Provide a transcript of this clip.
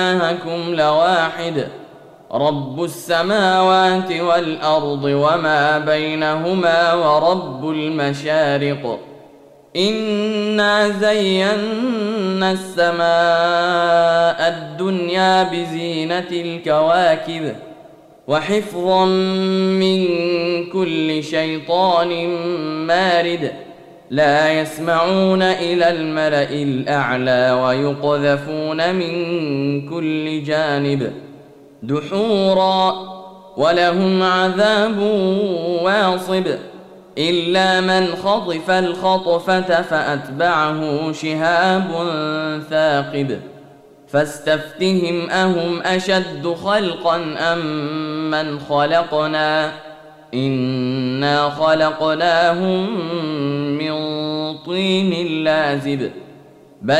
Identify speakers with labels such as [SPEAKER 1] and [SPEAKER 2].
[SPEAKER 1] إلهكم لواحد رب السماوات والأرض وما بينهما ورب المشارق إنا زينا السماء الدنيا بزينة الكواكب وحفظا من كل شيطان مارد لا يسمعون إلى الملأ الأعلى ويقذفون من كل جانب دحورا ولهم عذاب واصب إلا من خطف الخطفة فأتبعه شهاب ثاقب فاستفتهم أهم أشد خلقا أم من خلقنا إنا خلقناهم من طين لازب